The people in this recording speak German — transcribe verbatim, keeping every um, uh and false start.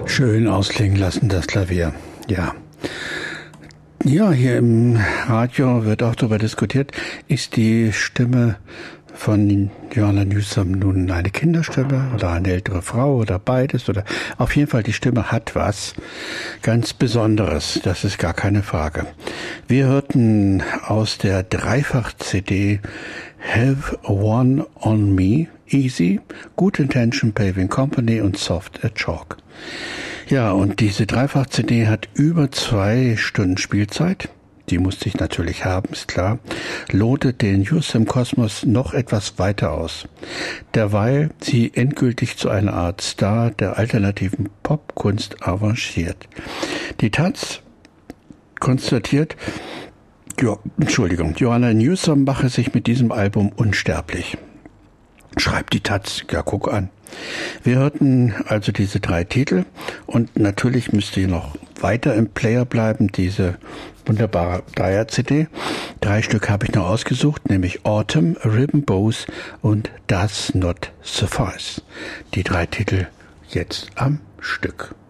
Schön ausklingen lassen, das Klavier. Ja. Ja, hier im Radio wird auch darüber diskutiert, ist die Stimme von Joanna Newsom nun eine Kinderstimme oder eine ältere Frau oder beides, oder auf jeden Fall die Stimme hat was ganz Besonderes, das ist gar keine Frage. Wir hörten aus der Dreifach-C D Have One on Me, Easy, Good Intention Paving Company und Soft a Chalk. Ja, und diese Dreifach-C D hat über zwei Stunden Spielzeit. Die musste ich natürlich haben, ist klar. Lotet den Newsom Kosmos noch etwas weiter aus. Derweil sie endgültig zu einer Art Star der alternativen Popkunst avanciert. Die Taz konstatiert, jo, Entschuldigung, Joanna Newsom mache sich mit diesem Album unsterblich. Schreibt die Taz, ja, guck an. Wir hörten also diese drei Titel und natürlich müsste hier noch weiter im Player bleiben, diese wunderbare Dreier-C D. Drei Stück habe ich noch ausgesucht, nämlich Autumn, Ribbon Bows und Does Not Suffice. Die drei Titel jetzt am Stück.